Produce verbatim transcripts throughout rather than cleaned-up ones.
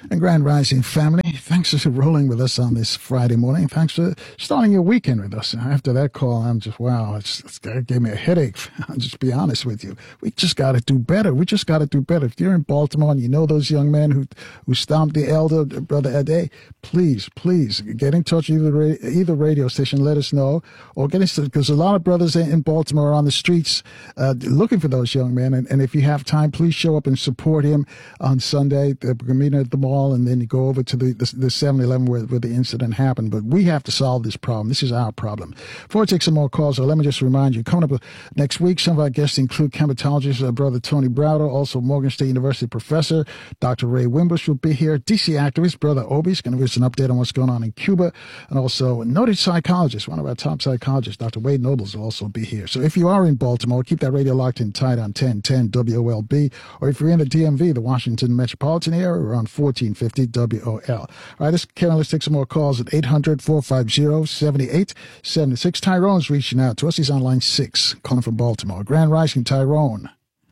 And Grand Rising family, thanks for rolling with us on this Friday morning. Thanks for starting your weekend with us. After that call, I'm just, wow, it's, it's, it gave me a headache. I'll just be honest with you. We just got to do better. We just got to do better. If you're in Baltimore and you know those young men who, who stomped the elder, Brother Ade, please, please get in touch with either, either radio station, let us know, or get in, because a lot of brothers in Baltimore are on the streets uh, looking for those young men. And, and if you have time, please show up and support him on Sunday. We're meeting at the mall, and then you go over to the, the, the seven eleven where, where the incident happened. But we have to solve this problem. This is our problem. Before I take some more calls, so let me just remind you, coming up next week, some of our guests include chematologist uh, Brother Tony Browder, also Morgan State University professor Doctor Ray Wimbush will be here, D C activist Brother Obi is going to give us an update on what's going on in Cuba, and also a noted psychologist, one of our top psychologists, Doctor Wade Nobles, will also be here. So if you are in Baltimore, keep that radio locked in tight on ten ten W O L B, or if you're in the D M V, the Washington metropolitan area, we're on fourteen fifty W O L. All right, this is Karen. Let's take some more calls at eight hundred, four five zero, seven eight seven six. Tyrone's reaching out to us. He's on line six, calling from Baltimore. Grand Rising, Tyrone.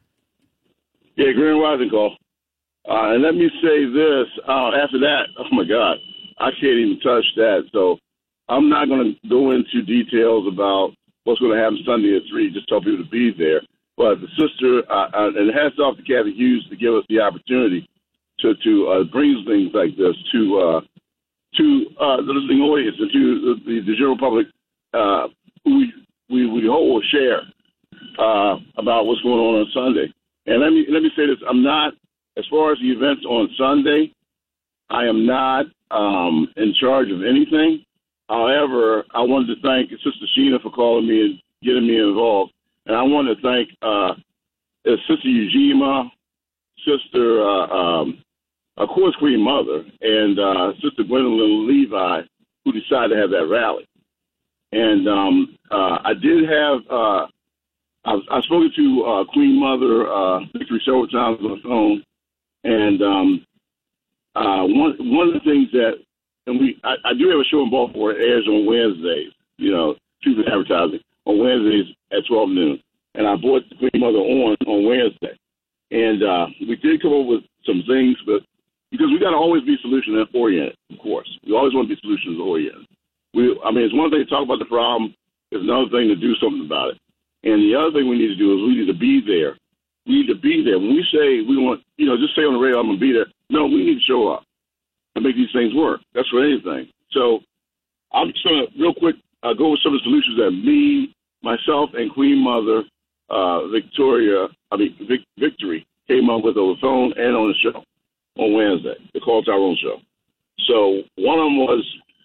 Yeah, Grand Rising call. Uh, and let me say this. Uh, after that, oh, my God, I can't even touch that. So I'm not going to go into details about what's going to happen Sunday at three. Just tell people to be there. But the sister, uh, uh, and hats off to Kathy Hughes to give us the opportunity to to uh, bring things like this to uh, to uh, the listening audience and to the, the general public, uh, who we we, we hope will share uh, about what's going on on Sunday. And let me let me say this: I'm not, as far as the events on Sunday, I am not um, in charge of anything. However, I wanted to thank Sister Sheena for calling me and getting me involved. And I want to thank uh, Sister Ujima, Sister, uh, um, of course, Queen Mother, and uh, Sister Gwendolyn Levi, who decided to have that rally. And um, uh, I did have, uh, I've, I've spoken to uh, Queen Mother uh, Victory several times on the phone. And um, uh, one one of the things that, and we, I, I do have a show in Baltimore. It airs on Wednesdays, you know, Truth in Advertising, on Wednesdays at twelve noon. And I brought the Queen Mother on on Wednesday. And uh, we did come up with some things, but because we got to always be solution-oriented, of course. We always want to be solutions-oriented. We, I mean, it's one thing to talk about the problem. It's another thing to do something about it. And the other thing we need to do is we need to be there. We need to be there. When we say we want, you know, just say on the radio, I'm going to be there. No, we need to show up and make these things work. That's for anything. So I'm just going to, real quick, uh, go with some of the solutions that me, myself, and Queen Mother uh, Victoria, I mean, Vic- Victory, came up with over the phone and on the show on Wednesday, the Call Tyrone show. So one of them was,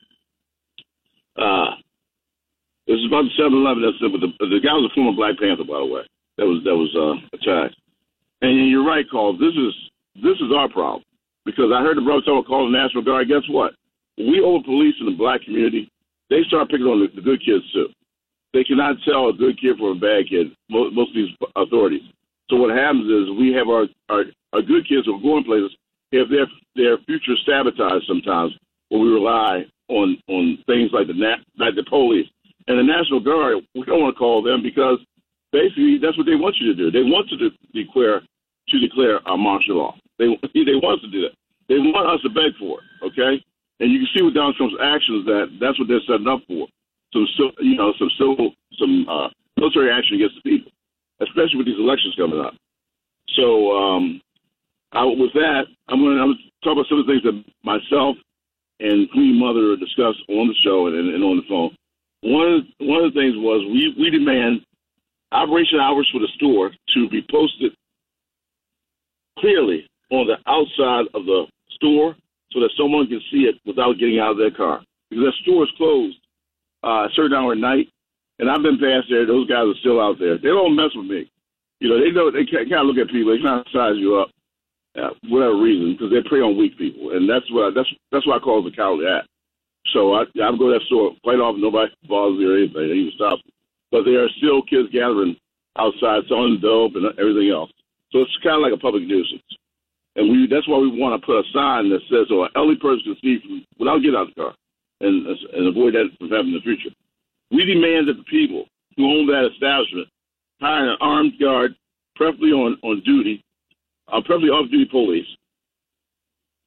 uh, this is about the seven eleven. That's the, the guy was a former Black Panther, by the way. That was that was uh, attacked. And you're right, Carl. This is this is our problem, because I heard the brother talk about calling the National Guard. Guess what? When we over police in the black community, they start picking on the, the good kids too. They cannot tell a good kid from a bad kid. Most, most of these authorities. So what happens is we have our our, our good kids who are going places. If their their future sabotaged sometimes when we rely on on things like the nat, like the police and the National Guard. We don't want to call them because basically that's what they want you to do. They want to de- declare to declare a martial law. They they want us to do that. They want us to beg for it. Okay, and you can see with Donald Trump's actions that that's what they're setting up for. Some you know some civil some uh, military action against the people, especially with these elections coming up. So um, I, with that, I'm going to talk about some of the things that myself and Queen Mother discussed on the show and, and on the phone. One of, one of the things was we, we demand operation hours for the store to be posted clearly on the outside of the store so that someone can see it without getting out of their car. Because that store is closed uh, a certain hour at night, and I've been past there. Those guys are still out there. They don't mess with me. You know, they know they kind of look at people. They kind of size you up, uh, whatever reason, because they prey on weak people, and that's what that's that's why I call it the cowardly act. So I I go to that store quite often. Nobody bothers me or anything. They even stop. But there are still kids gathering outside selling dope and everything else. So it's kind of like a public nuisance, and we that's why we want to put a sign that says, "So an elderly person can see from, without getting out of the car," and and avoid that from happening in the future. We demand that the people who own that establishment hire an armed guard, preferably on, on duty, uh, preferably off-duty police,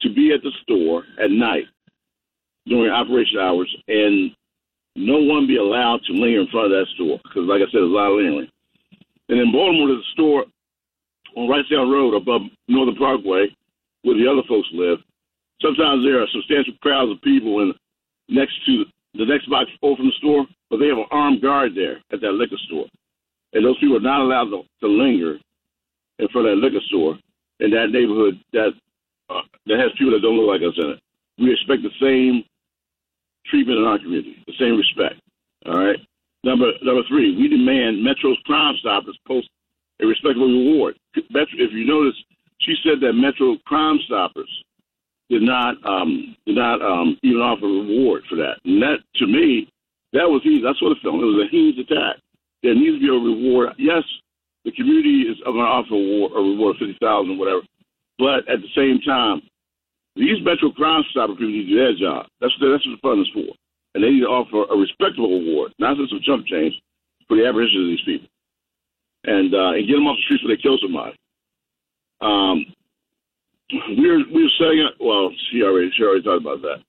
to be at the store at night during operation hours, and no one be allowed to linger in front of that store because, like I said, there's a lot of lingering. And in Baltimore, there's a store on Wrightstown Road above Northern Parkway where the other folks live. Sometimes there are substantial crowds of people in next to the next box over from the store, but they have an armed guard there at that liquor store. And those people are not allowed to, to linger in front of that liquor store in that neighborhood that uh, that has people that don't look like us in it. We expect the same treatment in our community, the same respect. All right. Number number three, we demand Metro's Crime Stoppers post a respectable reward. Metro, if you notice, she said that Metro Crime Stoppers did not um, did not um, even offer a reward for that. And that, to me, that was easy. That's what it felt. It was a heinous attack. There needs to be a reward. Yes, the community is going to offer a reward, a reward of fifty thousand dollars, whatever. But at the same time, these Metro Crime Stopper people need to do their job. That's what, that's what the fund is for. And they need to offer a respectable reward, not just some chump change, for the apprehension of these people. And uh, and get them off the streets when they kill somebody. Um, we're we're setting up. Well, she already she already talked about that.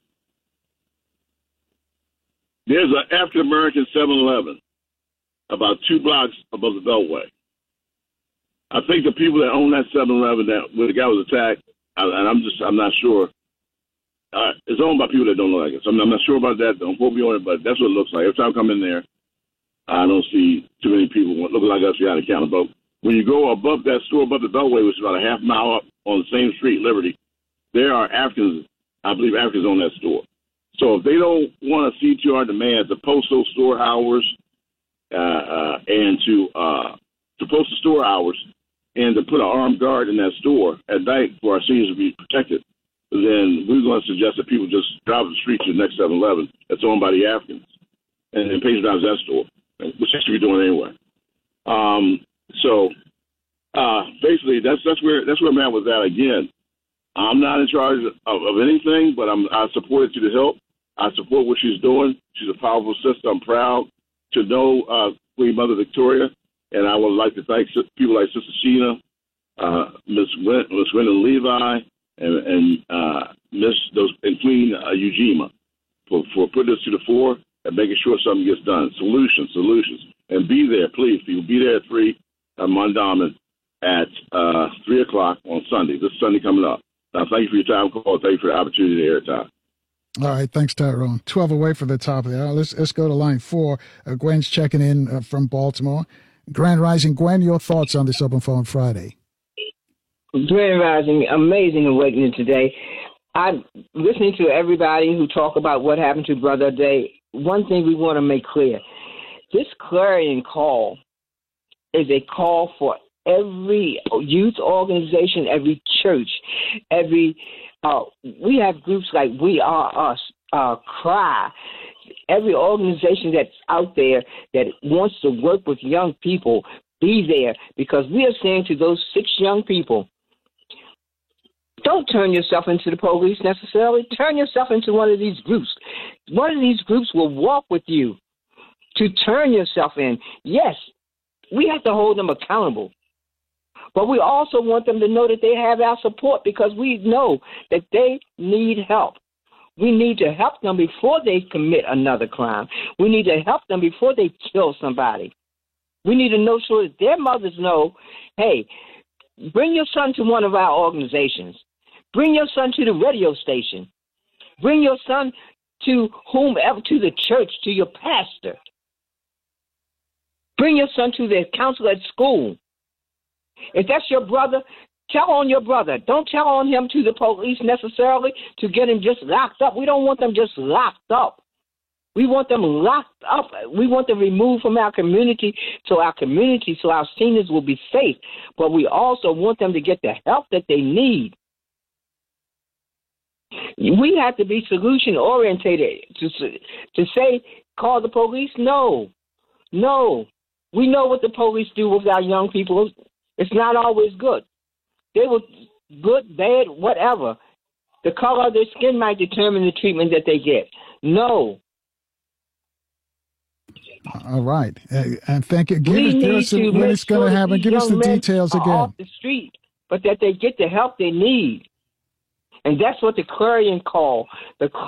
There's an African American seven eleven about two blocks above the Beltway. I think the people that own that seven eleven that where the guy was attacked, and I'm just I'm not sure. Uh, it's owned by people that don't look like us. I'm, I'm not sure about that. Don't quote me on it, but that's what it looks like. Every time I come in there, I don't see too many people looking like us behind the counter. But when you go above that store, above the Beltway, which is about a half mile up on the same street, Liberty, there are Africans, I believe Africans own that store. So if they don't want a C T R demand to post those store hours uh, uh, and to uh, to post the store hours and to put an armed guard in that store at night for our seniors to be protected, then we're going to suggest that people just drive the street to the next seven eleven that's owned by the Africans and then patronize that store, which they should be doing anyway. Um, so uh, basically, that's that's where that's where I'm at with that. Again, I'm not in charge of, of anything, but I'm I support it to the hilt. I support what she's doing. She's a powerful sister. I'm proud to know uh, Queen Mother Victoria, and I would like to thank people like Sister Sheena, uh, Miss Win- Miss Wyndham Levi, and, and uh, Miss those and Queen uh, Ujima for, for putting this to the fore and making sure something gets done. Solutions, solutions, and be there, please. People be there at three at Mondawmin at uh, three o'clock on Sunday. This Sunday coming up. Now, thank you for your time, call. Thank you for the opportunity to air time. All right, thanks, Tyrone. twelve away from the top of the hour. Let's let's go to line four. Uh, Gwen's checking in uh, from Baltimore. Grand Rising, Gwen, your thoughts on this Open Phone Friday? Grand Rising, amazing awakening today. I'm listening to everybody who talk about what happened to Brother Day. One thing we want to make clear, this clarion call is a call for every youth organization, every church, every uh, we have groups like We Are Us, uh, Cry, every organization that's out there that wants to work with young people, be there, because we are saying to those six young people, don't turn yourself into the police necessarily. Turn yourself into one of these groups. One of these groups will walk with you to turn yourself in. Yes, we have to hold them accountable. But we also want them to know that they have our support because we know that they need help. We need to help them before they commit another crime. We need to help them before they kill somebody. We need to know sure that their mothers know, hey, bring your son to one of our organizations. Bring your son to the radio station. Bring your son to whomever, to the church, to your pastor. Bring your son to the counselor at school. If that's your brother, tell on your brother. Don't tell on him to the police necessarily to get him just locked up. We don't want them just locked up. We want them locked up. We want them removed from our community, so our community, so our seniors will be safe. But we also want them to get the help that they need. We have to be solution orientated to to say call the police. No, no. We know what the police do with our young people. It's not always good. They will good, bad, whatever. The color of their skin might determine the treatment that they get. No. All right, uh, and thank you. Give we us, need give us to the, when it's going sure to happen. Give us the details are again. Off the street, but that they get the help they need. And that's what the clarion call. The